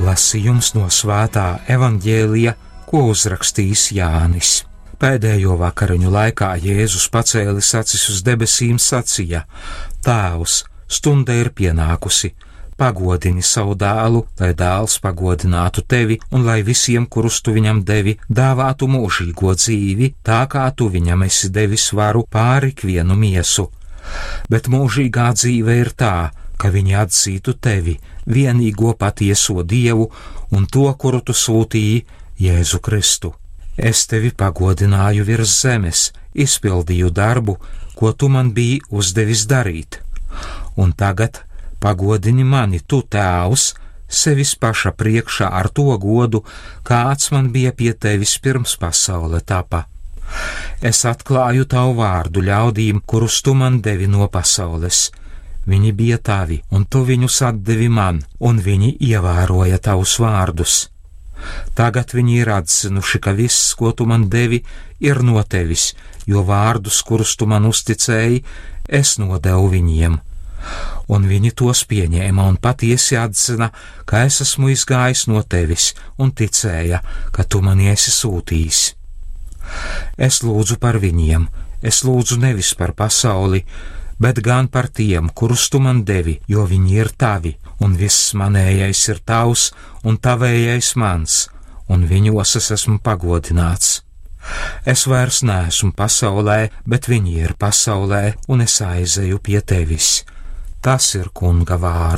Lasījums no Svētā evaņģēlija, ko uzrakstījis Jānis. Pēdējo vakariņu laikā Jēzus pacēlis acis uz debesīm sacīja: Tēvs, stunda ir pienākusi, pagodini savu dēlu, lai dēls pagodinātu tevi un lai visiem, kurus tu viņam devi, dāvātu mūžīgo dzīvi, tā kā tu viņam esi devis varu pāri ikvienu miesu. Bet mūžīgā dzīve ir tā, ka viņi atzītu tevi, vienīgo patieso Dievu un to, kuru tu sūtīji, Jēzu Kristu. Es tevi pagodināju virs zemes, izpildīju darbu, ko tu man biji uzdevis darīt. Un tagad pagodini mani, tu Tēvs, sevis paša priekšā ar to godu, kāds man bija pie tevis pirms pasaule tapa. Es atklāju tavu vārdu ļaudīm, kurus tu man devi no pasaules. Viņi bija tavi, un tu viņus atdevi man, un viņi ievēroja tavus vārdus. Tagad viņi ir atzinuši, ka viss, ko tu man devi, ir no tevis, jo vārdus, kurus tu man uzticēji, es nodevu viņiem. Un viņi tos pieņēma un patiesi atzina, ka es esmu izgājis no tevis, un ticēja, ka tu mani esi sūtījis. Es lūdzu par viņiem, es lūdzu nevis par pasauli, bet gan par tiem, kurus tu man devi, jo viņi ir tavi, un viss manējais ir tavs, un tavējais mans, un viņos es esmu pagodināts. Es vairs neesmu pasaulē, bet viņi ir pasaulē, un es aizeju pie tevis. Tas ir Kunga vārds.